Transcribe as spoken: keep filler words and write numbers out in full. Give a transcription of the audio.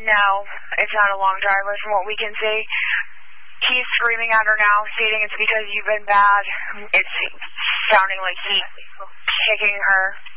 No, it's not a long driver from what we can see. He's screaming at her now, stating it's because you've been bad. It's sounding like he's kicking her.